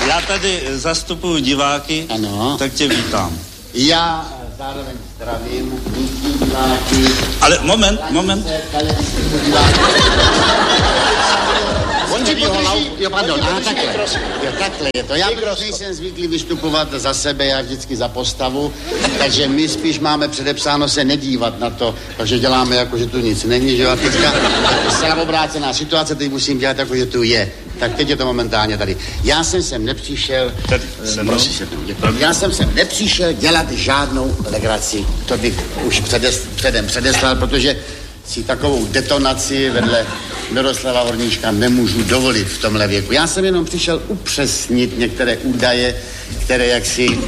Já tady zastupuju diváky, ano. Tak tě vítám. Já zároveň zdravím diváky. Ale moment. On ti podrží. Jo, pardon, takhle je to. Já nejsem zvyklý vystupovat za sebe, já vždycky za postavu, takže my spíš máme předepsáno se nedívat na to, takže děláme jako, že tu nic není, že jo, a teďka zcela obrácená situace, teď musím dělat jako, že tu je. Tak teď je to momentálně tady. Já jsem sem nepřišel, já jsem sem nepřišel dělat žádnou legraci. To bych už předem předeslal, protože si takovou detonaci vedle Miroslava Horníčka nemůžu dovolit v tomhle věku. Já jsem jenom přišel upřesnit některé údaje, které jaksi...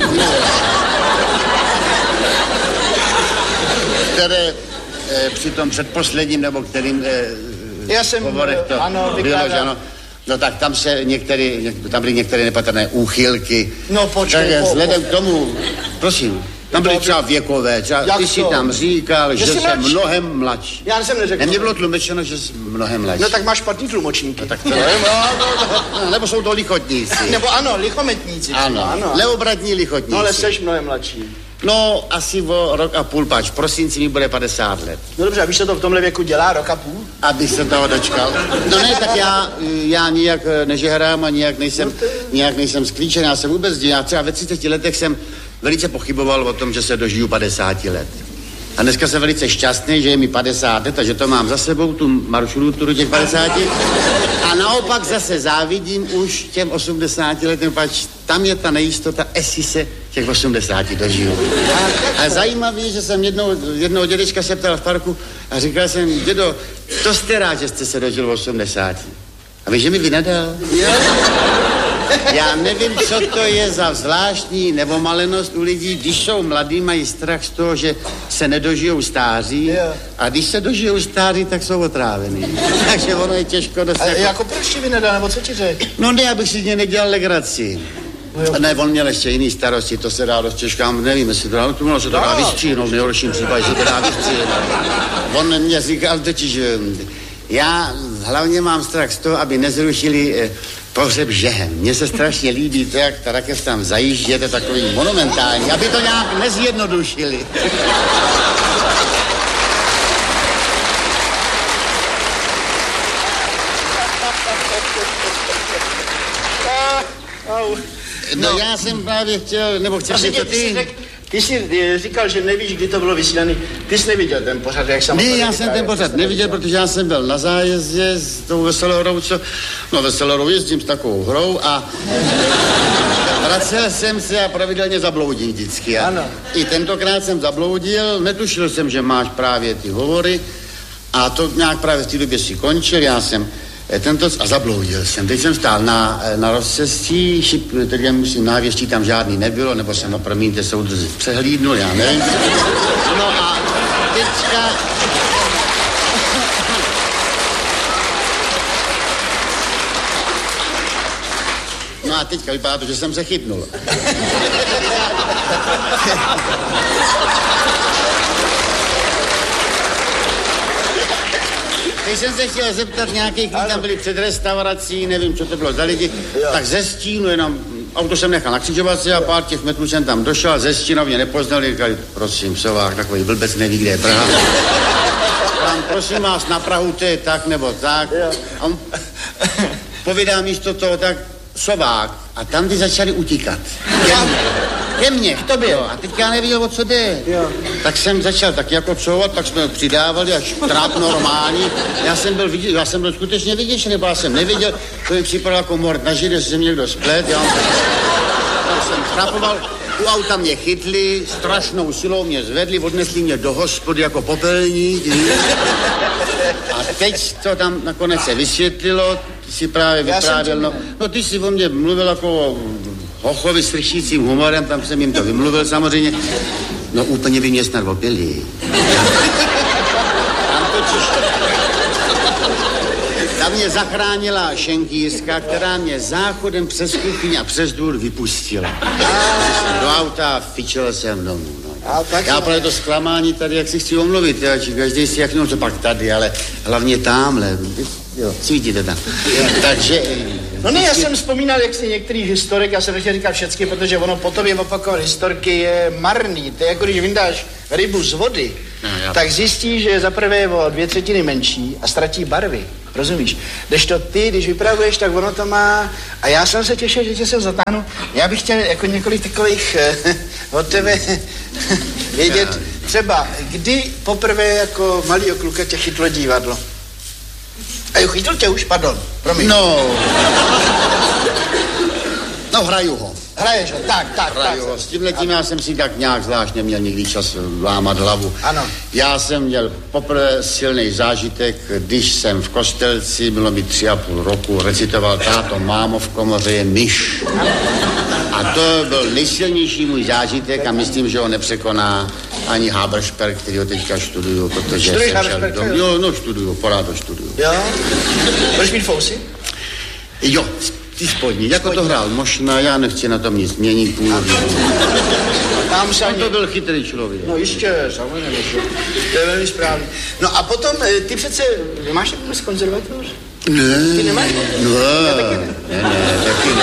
které při tom předposledním, nebo kterým hovorech to bylo, že ano. No tak tam byly některé nepatrné úchylky. No počkej. Tak vzhledem k tomu, prosím, tam byly třeba věkové, ty si tam říkal, že jsem mnohem mladší. Já jsem neřekl. Mně bylo tlumočeno, že jsem mnohem mladší. No tak máš špatný tlumočníky. No, tak to nebo jsou to lichotníci. Nebo ano, lichometníci. Ano. Leobratní lichotníci. No ale seš mnohem mladší. No, asi o rok a půl, pač. V prosinci mi bude 50 let. No dobře, a víš, co to v tomhle věku dělá, rok a půl? Abych se toho dočkal. No ne, tak já nijak nežehrám a nijak nejsem sklíčen. Já jsem vůbec, já třeba ve 30 letech jsem velice pochyboval o tom, že se dožiju 50 let. A dneska jsem velice šťastný, že je mi 50 let a že to mám za sebou, tu maršruturu těch 50. A naopak zase závidím už těm 80 letům, pač tam je ta nejistota, jestli se těch 80 dožiju. A zajímavé je, že jsem jednoho dědečka se ptal v parku a říkal jsem, dědo, to jste rád, že jste se dožil 80. A víš, že mi vynadal? Já nevím, co to je za zvláštní nevomalenost u lidí, když jsou mladí, mají strach z toho, že se nedožijou stáří a když se dožijou stáří, tak jsou otrávený. Takže ono je těžko dostat. A jako proč ti vynadal, nebo co ti řekl? No ne, abych si nedělal legraci. No ne, on měl ještě jiný starosti, to se dá dost těžká, nevím, jestli to dá vystříhnout, v nejhorším případě se to dá vystříhnout. On mě říkal totiž, že já hlavně mám strach z toho, aby nezrušili pohřeb žehen. Mně se strašně líbí to, jak ta rakev tam zajíždí, je to takový monumentální, aby to nějak nezjednodušili. No já jsem právě chtěl, nebo chtěl to ty... Ty jsi říkal, že nevíš, kdy to bylo vysílané. Ty jsi neviděl ten pořad, jak jsem... Ne, já jsem ten pořad neviděl, protože já jsem byl na zájezdě s tou veselou hrou, veselou hrou jezdím s takovou hrou a vracel jsem se a pravidelně zabloudil vždycky. Ano. I tentokrát jsem zabloudil, netušil jsem, že máš právě ty hovory a to nějak právě v té době si končil, já jsem a zabloudil jsem. Teď jsem stál na rozcestí, teď musím návěstí, tam žádný nebylo, nebo jsem, promiňte, soudruzi, přehlídnul, já nevím. No a teďka... No a teďka vypadá to, že jsem se chytnul. Když jsem se chtěl zeptat nějakých, kteří tam byli před restaurací, nevím, co to bylo za lidi, tak ze stínu jenom, auto jsem nechal na křižovatce a pár těch metrů jsem tam došel, ze stínu mě nepoznali, říkali, prosím, sovák, takový blbec neví, kde je Praha. Tam, prosím vás, na Prahu to je tak nebo tak. A on povídá místo toho tak, sovák. A tam ty začali utíkat. Ke mně, k tobě. A teď já nevěděl, o co jde. Tak jsem začal tak jako couvat, tak jsme přidávali až tráp normální. Já jsem byl skutečně vyděšený, nebo já jsem nevěděl, to mi připadalo jako mord na židě, že jsem někdo splet. Tam jsem trapoval, u auta mě chytli, strašnou silou mě zvedli, odnesli mě do hospody jako popelník. A teď to tam nakonec se vysvětlilo, ty si právě vyprávěl, no ty si o mě mluvil jako o hochovi s ršícím humorem, tam jsem jim to vymluvil samozřejmě. No úplně by mě snad opili. Tam mě zachránila šenkýřka, která mě záchodem přes kuchyň a přes dvůr vypustila. Do auta a fičel jsem domů. No. Já právě to zklamání tady, jak si chci omluvit, každý si jak co pak tady, ale hlavně támhle. Jo, cítíte tam. Takže No ne, já jsem vzpomínal, jak si některý historik, já jsem nechtěl říkat všecky, protože ono po tobě opakovat historky je marný. To je jako když vyndáš rybu z vody, tak zjistíš, že za prvé je o 2/3 menší a ztratí barvy. Rozumíš? Kdežto ty, když vypravuješ, tak ono to má... A já jsem se těšil, že tě sem zatáhnu. Já bych chtěl jako několik takových od tebe vědět. Třeba, kdy poprvé jako malýho kluka tě chytlo divadlo? A jo, chytl tě už, pardon, promiň. No, hraju ho. Hraješ ho, tak. S tímhletím já jsem si tak nějak zvlášť neměl nikdy čas lámat hlavu. Ano. Já jsem měl poprvé silný zážitek, když jsem v Kostelci, bylo mi 3,5 roku, recitoval Táto, mámo, v komoře je myš. A to byl nejsilnější můj zážitek a myslím, že ho nepřekoná ani Haberšperk, který ho teďka študuju, protože Študuješ jsem šel Haberšperka? Jo, no študuju, porád ho študuju. Jo? Budeš mít fousy? Jo, ty spodní, jako to hrál Mošna, já nechci na tom nic měnit, Tam se ani... to byl chytrý člověk. No jistě, samozřejmě, to je velmi správný. No a potom, ty přece, máš takovou z konzervatoř? Ne. Ty nemáš? Ne, taky ne.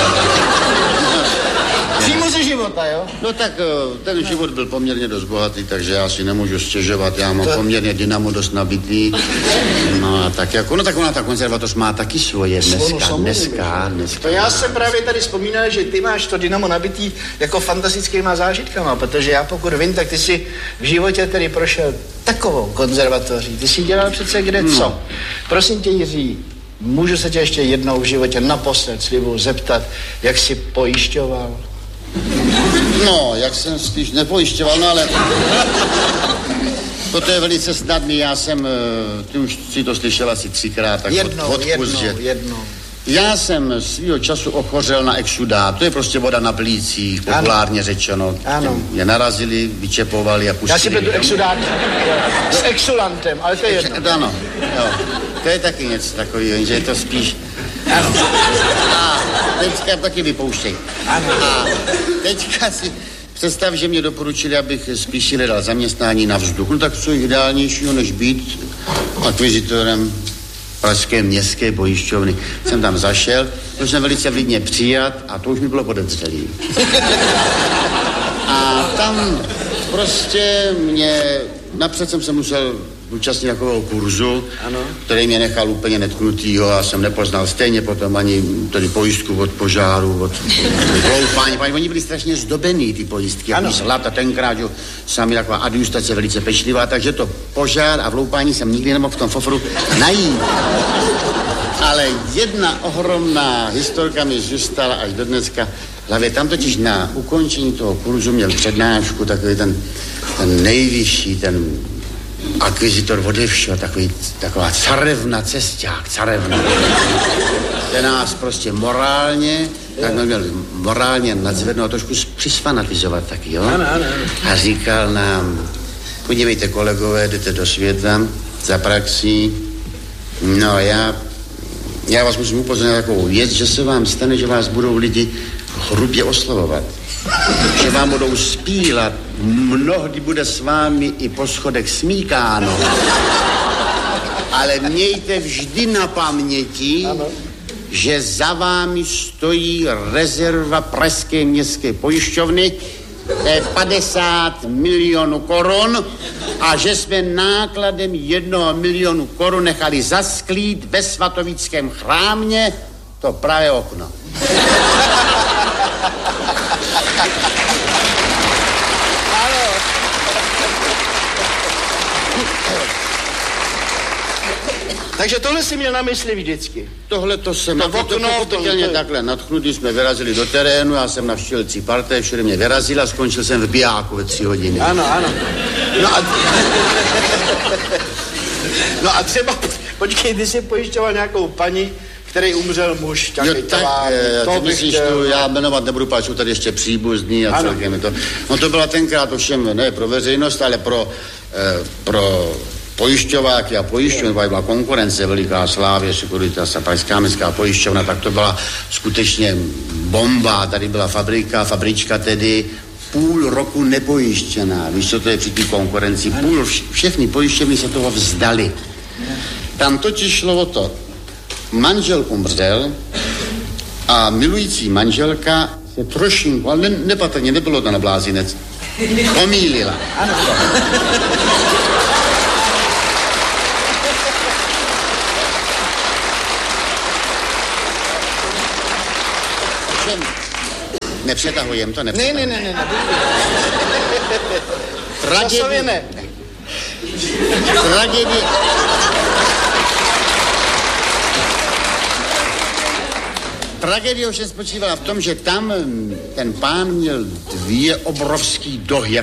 Přímo ze života, jo? No tak ten život byl poměrně dost bohatý, takže já si nemůžu stěžovat, já mám poměrně dynamo dost nabitý. No a tak jako, no tak ona ta konzervatoř má taky svoje dneska. To já jsem právě tady vzpomínal, že ty máš to dynamo nabitý jako fantastickýma zážitkama, protože já pokud vím, tak ty si v životě tedy prošel takovou konzervatoří. Ty si dělal přece kde co? Prosím tě, Jiří, můžu se tě ještě jednou v životě naposled slibuju zeptat, jak jsi pojišťoval? No, jak jsem spíš nepojišťoval, no ale... Toto je velice snadný, já jsem, ty už si to slyšel asi 3krát, tak jednou. Já jsem svýho času ochořel na exudát, to je prostě voda na plících, populárně řečeno. Ano. Mě narazili, vyčepovali a pustili. Já si beru exudát s exulantem, ale to je jedno. Ano, jo. To je taky něco takového, že je to spíš... Ano. A teďka taky vypouštěj. Ano. A teďka si představ, že mě doporučili, abych spíš hledal zaměstnání na vzduch. No tak co ideálnějšího, než být akvizitorem pražské městské pojišťovny. Jsem tam zašel, byl jsem velice vlídně přijat a to už mi bylo podezřelý. A tam prostě napřed jsem se musel účastnit takového kurzu, ano, který mě nechal úplně netknutýho a jsem nepoznal stejně potom ani tady pojistku od požáru, od vloupání. Oni byli strašně zdobený, ty pojistky, jako zlata tenkrát, jo, sami taková adjustace velice pečlivá, takže to požár a vloupání jsem nikdy nemohl v tom fofru najít. Ale jedna ohromná historka mi zůstala až do dneska. Hlavě tam totiž na ukončení toho kurzu měl přednášku takový ten nejvyšší, ten akvizitor ode všeho, taková carevna cesták, carevna. Ten nás prostě morálně, tak měl morálně nadzvednout a trošku přisfanatizovat taky, jo? Ano. A říkal nám, podívejte kolegové, jdete do světa za praxí, no já vás musím upozornit na takovou věc, že se vám stane, že vás budou lidi hrubě oslovovat. Že vám budou spílat, mnohdy bude s vámi i po schodech smíkáno. Ale mějte vždy na paměti, že za vámi stojí rezerva Pražské městské pojišťovny, to je 50 milionů korun a že jsme nákladem 1 milionu korun nechali zasklít ve svatovickém chrámě to pravé okno. Takže tohle si měl na mysli vždycky. Tohle to jsem pochopitelně takhle nadchnutý, jsme vyrazili do terénu, já jsem navštívil Ciparté, všude mě vyrazil a skončil jsem v bijáku ve 3 hodiny. Ano. No a třeba, počkej, ty jsi pojišťoval nějakou paní, který umřel muž, ty myslíš, já jmenovat nebudu, páču tady ještě příbuzný a celkem je to. No to byla tenkrát ovšem ne pro veřejnost, ale pro pojišťováky a pojišťovny, byla konkurence veliká, Slávě, Securitas a Pražská městská pojišťovna, tak to byla skutečně bomba, tady byla fabrička tedy půl roku nepojištěná, víš, co to je při té konkurenci, všechny pojišťovny se toho vzdali. Tam totiž šlo o to, manžel umřel, A milující manželka se trošinku, ale nepatrně, nebylo to na blázinec, pomýlila. Ano. Nepřetahujem to, Ne. Tragédie. Ne. Tragédie ovšem spočívala v tom, že tam ten pán měl dvě obrovský dogy,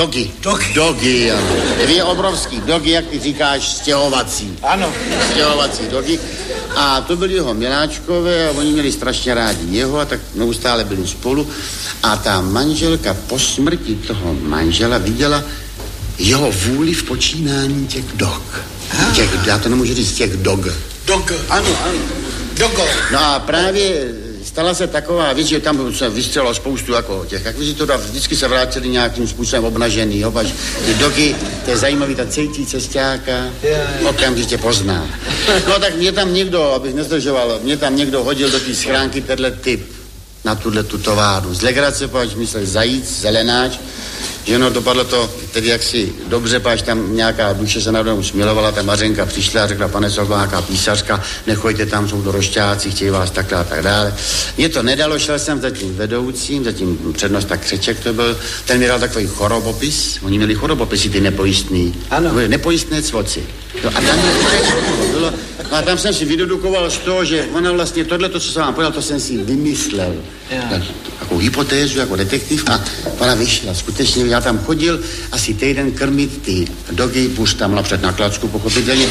Dogy, ano. Dvě obrovský dogy, jak ty říkáš, stěhovací. Ano. Stěhovací dogy. A to byly jeho miláčkové a oni měli strašně rádi jeho a tak neustále byli spolu. A ta manželka po smrti toho manžela viděla jeho vůli v počínání těch dog. Já to nemůžu říct, těch dog. Ano. Dogo. No a právě stala se taková věc, že tam se vystřelilo spoustu jako těch akvizitorů a vždycky se vrátili nějakým způsobem obnažený. Opač, ty dogy, to je zajímavý, ta cejtí cestáka, okamžitě pozná. No tak mě tam někdo, abych nezdržoval, mě tam někdo hodil do té schránky tenhle typ na tu továrnu. Z legrace, pač myslel zajíc, zelenáč, že no, dopadlo to tedy jaksi dobře, páč tam nějaká duše se najednou smilovala, ta Mařenka přišla a řekla, pane Sokol, nějaká písařka, nechoďte tam, jsou to rošťáci, chtějí vás takhle a tak dále. Mě to nedalo, šel jsem za tím vedoucím, za tím přednosta Křeček to byl, ten mi dal takový chorobopis, oni měli chorobopisy, ty nepojistný. Ano. Nepojistné cvoci. No a tam bylo, no a tam jsem si vydedukoval z toho, že ona vlastně tohleto, co jsem vám povedal, to jsem si vymyslel. Takovou hypotézu jako detektiv a ona vyšla. Skutečně já tam chodil asi týden krmit ty dogy, buř tam napřed na klacku, pochopitelně.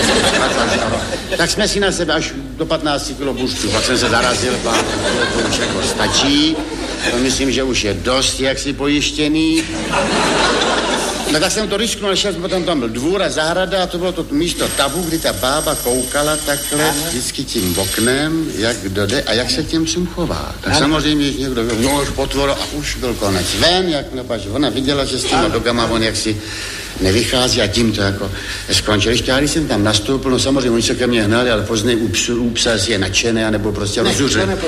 Tak jsme si na sebe až do 15 kilo buřtu, pak jsem se zarazil, to už jako stačí. To myslím, že už je dost jaksi pojištěný. No tak jsem to risknul, šel, potom tam byl dvůr a zahrada a to bylo to místo tabu, kdy ta bába koukala takhle vždycky tím oknem, jak kdo jde a jak se těm čím chová. Tak samozřejmě, že někdo už potvor a už byl konec ven, jak nebaž, ona viděla, že s těma dogama on jaksi nevychází a tím to jako skončil. Ještě já, když jsem tam nastoupil, no samozřejmě oni se ke mně hnali, ale později u psa je nadšený, anebo prostě rozuře.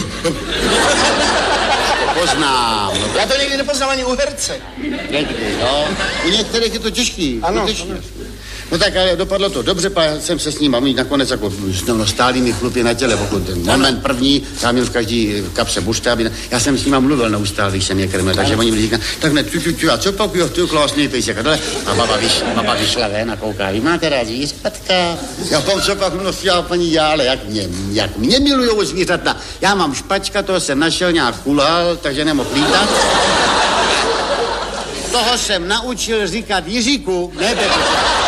Poznám. Já to někdy nepoznám ani u herce. Někdy, no. U některých je to těžký. Ano. No tak ale dopadlo to dobře, jsem se s ním a my nakonec jako stáli mi chlupy na těle, pokud ten moment první, já měl v každý kapse buštáby, já jsem s ním mluvil neustále, když jsem je krmil, takže oni mi říkali, tak ne, a co pak, jo, ty krásný pejsek a dole. A baba vyšla ven a kouká, vy máte rádi zvířatka? Já vám co pak mluvila paní ale jak mě milujou zvířata. Já mám špačka, toho jsem našel, nějak kulhal, takže nemohl lítat. Toho jsem naučil říkat Jiříku, ne Beku.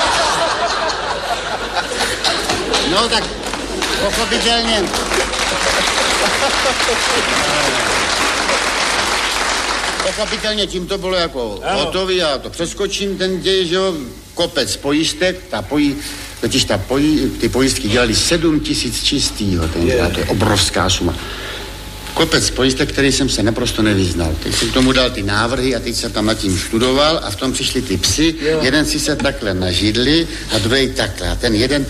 No tak pochopitelně. Pochopitelně tím to bylo jako hotový, já to přeskočím ten děj, že jo, kopec pojistek, ty pojistky dělali 7 000 čistýho, tenkrát, to je obrovská suma. Kopec pojistek, který jsem se naprosto nevyznal. Teď jsem k tomu dal ty návrhy a teď jsem tam nad tím študoval a v tom přišli ty psy. Jeden si se takhle na židli a druhý takhle. A ten jeden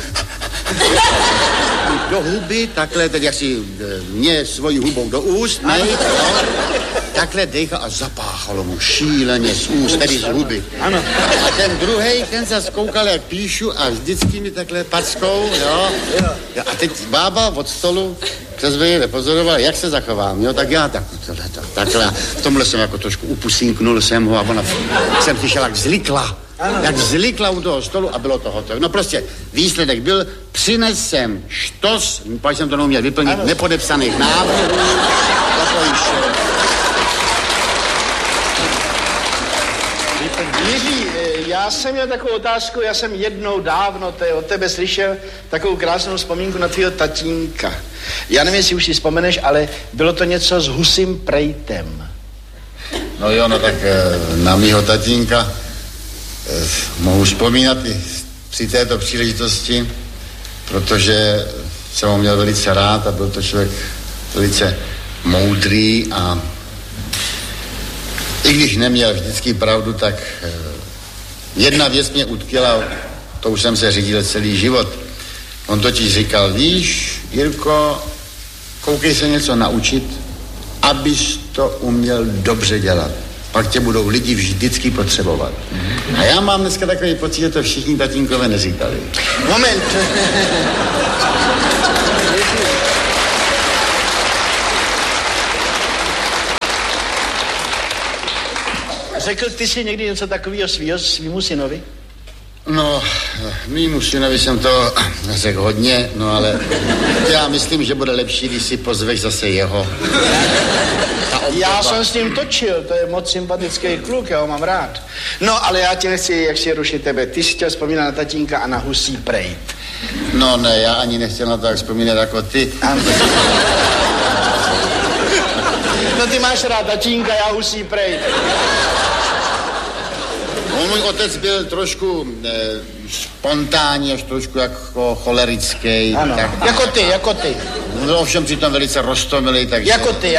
do huby, takhle, teď jak si mě svojí hubou do úst, takhle dejchal a zapáchalo mu šíleně z úst, tedy z huby. Ano. A ten druhej, ten se zkoukal, jak píšu a vždycky mi takhle packou, jo. A teď bába od stolu přes mě nepozoroval, jak se zachovám, jo, tak já takhle. V tomhle jsem jako trošku upusínknul jsem ho a ona jsem slyšel, jak zlikla u toho stolu a bylo to hotové. No prostě výsledek byl, přines jsem štos, pak jsem to neuměl vyplnit, nepodepsaných návrhů, Jiří, já jsem měl takovou otázku, já jsem jednou dávno od tebe slyšel takovou krásnou vzpomínku na tvýho tatínka. Já nevím, jestli už si vzpomeneš, ale bylo to něco s husím prejtem. No jo, no tak na mýho tatínka mohu vzpomínat i při této příležitosti, protože jsem ho měl velice rád a byl to člověk velice moudrý a i když neměl vždycky pravdu, tak jedna věc mě utkvěla, to už jsem se řídil celý život. On totiž říkal, víš, Jirko, koukej se něco naučit, abys to uměl dobře dělat. Pak tě budou lidi vždycky potřebovat. A já mám dneska takový pocit, že to všichni tatínkové neříkali. Moment. Řekl ty si někdy něco takového svýmu synovi? No, mýmu synovi jsem to řekl hodně, no ale já myslím, že bude lepší, když si pozveš zase jeho. Já jsem s ním točil, to je moc sympatický kluk, já ho mám rád. No, ale já tě nechci, jak si rušit tebe. Ty jsi chtěl vzpomínat na tatínka a na husí prejt. No ne, já ani nechtěl na to tak vzpomínat jako ty. No ty máš rád tatínka, já husí prejt. Můj otec byl trošku spontánní, až trošku jako cholerický. Ano, tak, jako ty. No ovšem přitom velice roztomilý, takže... Jako ty.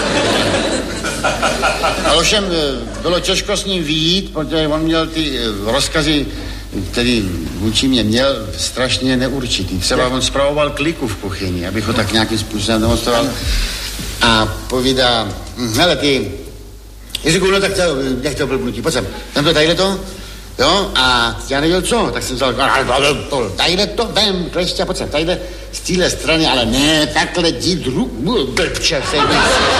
Ale ovšem bylo těžko s ním vyjít, protože on měl ty rozkazy, který vůči mě měl, strašně neurčitý. Třeba on spravoval kliku v kuchyni, abych ho tak nějakým způsobem demonstroval. A povídá, hele ty... Ježiku, no tak jak to blbnutí, pojď sem, tam to tadyhle to, jo, a já nevěděl co, tak jsem vzal, tadyhle to, vem, klešťa, pojď sem, tadyhle, z téhle strany, ale ne, takhle, jdi blbče, sejde.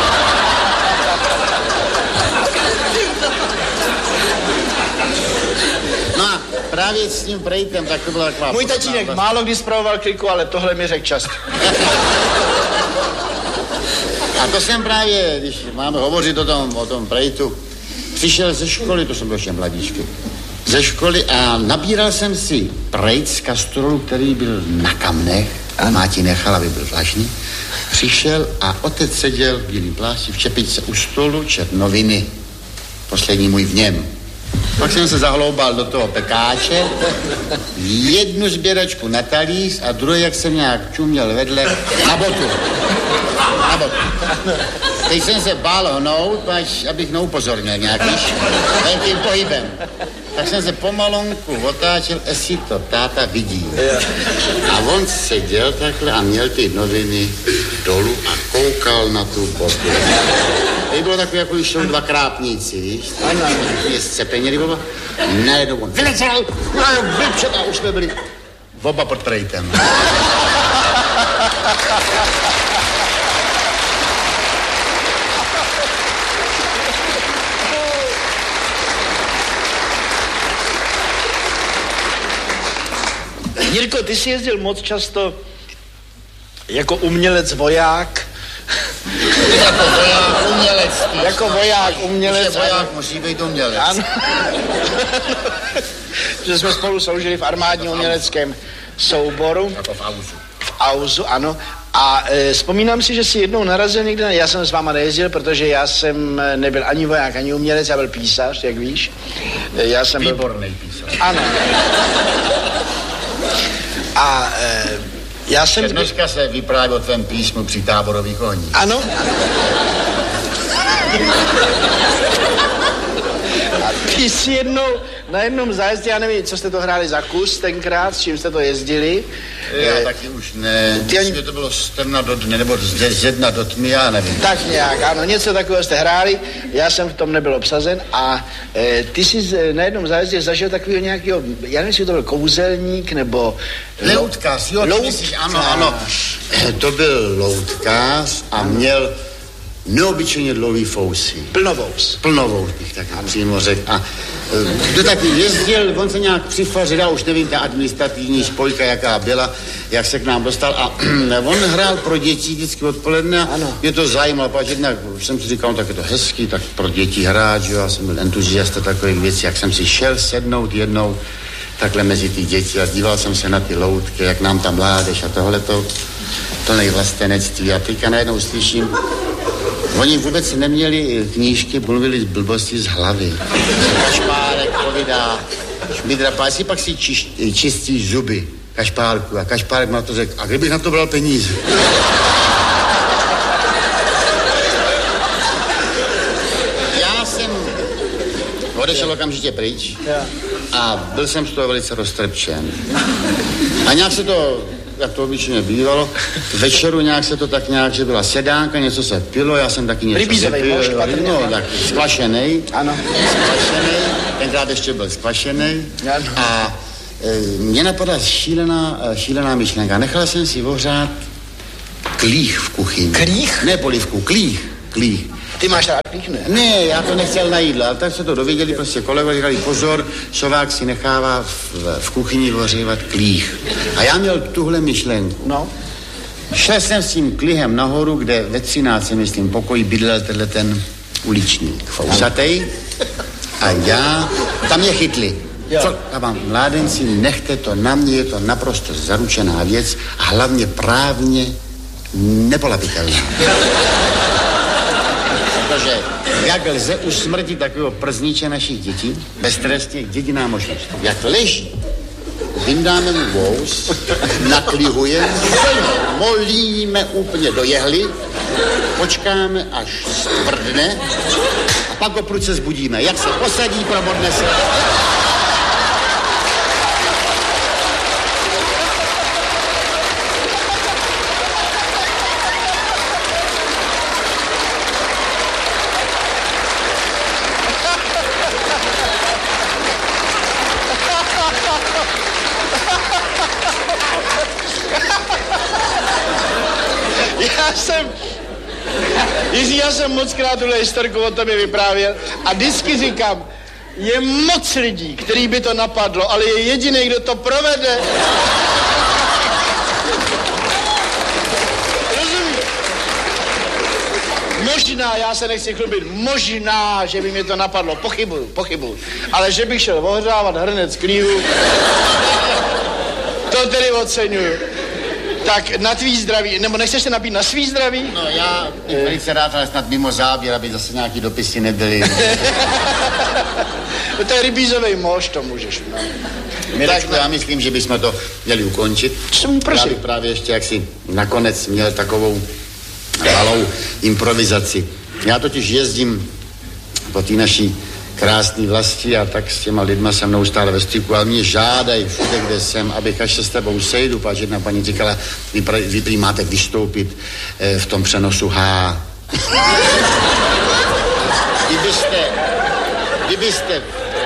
No a právě s tím prejtem, tak to byla taková... Můj tatínek málo kdy spravoval kliku, ale tohle mi řekl často. A to jsem právě, když máme hovořit o tom prejtu, přišel ze školy, to jsem byl ještě mladíčky, ze školy a nabíral jsem si prejt z kastrolu, který byl na kamnech, a máti nechal, aby byl vlažný. Přišel a otec seděl v bílým plášti v čepičce u stolu, čet noviny, poslední můj v něm. Pak jsem se zahloubal do toho pekáče, jednu sběračku na talíř a druhý, jak jsem nějak čuměl vedle, na botu. Teď jsem se bál hnout, abych neupozornil nějakým velkým pohybem. Tak jsem se pomalonku otáčel, jestli to táta vidí. A on seděl takhle a měl ty noviny dolů a koukal na tu botu. Tady bylo takové, jako když šel dva krápníci, víš? Je scepeněli oba. Najednou on vyletěl, a už jsme byli oba pod prejtem. Jirko, ty jsi jezdil moc často jako umělec voják. Jako voják umělec. Jako voják umělec. Když je voják, musí být umělec. Ano. Že jsme spolu sloužili v armádním uměleckém souboru. Jako v Auzu. V Auzu, ano. A vzpomínám si, že jsi jednou narazil někde, já jsem s váma nejezdil, protože já jsem nebyl ani voják, ani umělec, já byl písař, jak víš. Já jsem výborný písař. Ano. A já jsem... Dneska se vypráví o tvém písmu při táborových koních. Ano. A ty jsi na jednom zájezdě, já nevím, co jste to hráli za kus tenkrát, s čím jste to jezdili. Já taky už ne. Myslím, to bylo z temna do dne, nebo z jedna do tmy, já nevím. Tak nějak, ano, něco takového jste hráli, já jsem v tom nebyl obsazen a ty jsi na jednom zájezdě zažil takového nějakého, já nevím, jestli to byl kouzelník, nebo... Loutkář, jo, myslíš, ano. To byl loutkář a měl neobyčejně dlouhý fousy. Plnovous bych tak přímo řekl. A kdo taky jezdil, on se nějak přifařil, já už nevím, ta administrativní spojka, jaká byla, jak se k nám dostal. A on hrál pro děti vždycky odpoledne a mě to zajímalo, protože jednak jsem si říkal, tak je to hezký, tak pro děti hrát, že já jsem byl entuziasta takových věcí, jak jsem si šel sednout jednou takhle mezi ty děti a díval jsem se na ty loutky, jak nám tam mládež a tohleto plnej vlastenectví. A teďka najednou slyším, oni vůbec neměli knížky, mluvili z blbosti z hlavy. Kašpárek povídá, šmidrapá, si pak si čistí zuby, Kašpárku. A Kašpárek má to řekl, a kdybych na to bral peníze? Já jsem odešel okamžitě pryč a byl jsem z toho velice roztrpčen. A nějak se to jak to obyčejně bývalo. Večeru nějak se to tak nějak, že byla sedánka, něco se pilo, já jsem taky něco vypil. No, tak skvašenej. Ano. Skvašenej, tenkrát ještě byl skvašenej. Ano. A mě napadla šílená myšlenka. Nechal jsem si ohřát klích v kuchyni. Klích? Ne polivku, klích. Ty máš rád klích, ne? Ne, já to nechtěl na jídlo, ale tak se to dověděli prostě kolegové, říkali pozor, Šovák si nechává v kuchyni ohřívat klích. A já měl tuhle myšlenku. No. Šel jsem s tím klihem nahoru, kde ve 13, myslím, pokoji bydlel tenhle ten uličník, fousatej. A já, tam mě chytli. Co, vám mládenci, nechte to na mě, je to naprosto zaručená věc a hlavně právně nepolapitelná. Protože jak lze usmrtit takového przníče našich dětí, beztrestně jediná možnost. Jak leží, vyndáme mu vous, naklihujeme, molíme úplně do jehly, počkáme, až stvrdne a pak ho prudce zbudíme. Jak se posadí, probodne se. Já jsem mockrát tuhle historku o tobě vyprávěl a vždycky říkám, je moc lidí, který by to napadlo, ale je jediný, kdo to provede. Rozumíš? Možná, já se nechci chlubit, možná, že by mě to napadlo, pochybuju. Ale že bych šel ohřávat hrnec klíhu, to tedy oceňuju. Tak na tvý zdraví, nebo nechceš se napít na svý zdraví? No já bych velice rád, ale snad mimo záběr, aby zase nějaký dopisy nebyly. No to je rybízovej mož, to můžeš. No. Mirečku, já myslím, že bychom to měli ukončit. Já bych právě ještě jaksi nakonec měl takovou malou improvizaci. Já totiž jezdím po té naší krásný vlasti a tak s těma lidma se mnou stále ve styku, ale mě žádají všude, kde jsem, abych až se s tebou sejdu, páč jedna paní říkala, vy prý máte vystoupit v tom přenosu H. Kdybyste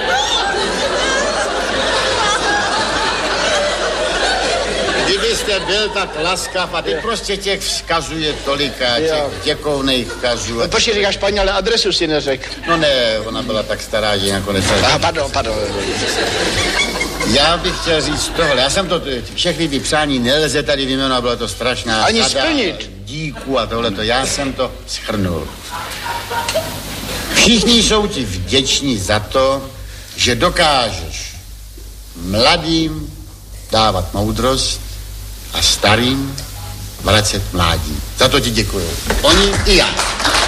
byl tak laskav a ty prostě těch vzkazuje tolika, těch děkovných vzkazů. Počkej, říkáš paní, ale adresu si neřekl. No ne, ona byla tak stará, že nakonec... Pardon. Já bych chtěl říct tohle, já jsem to, všechny ty přání nelze tady vyjmenovat, bylo to strašná... Ani splnit. Díku a tohleto, já jsem to shrnul. Všichni jsou ti vděční za to, že dokážeš mladým dávat moudrost a starým vracet mládí. Za to ti děkuju. Oni i já.